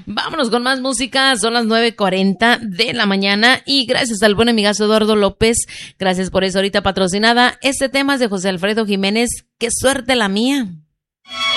Vámonos con más música, son las 9:40 de la mañana y gracias al buen amigazo Eduardo López, gracias por eso ahorita patrocinada. Este tema es de José Alfredo Jiménez, qué suerte la mía.